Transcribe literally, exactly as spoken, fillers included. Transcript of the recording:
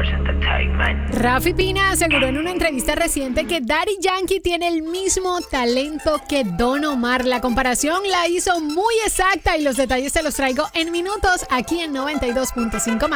Rafi Pina aseguró en una entrevista reciente que Daddy Yankee tiene el mismo talento que Don Omar. La comparación la hizo muy exacta y los detalles se los traigo en minutos aquí en noventa y dos punto cinco.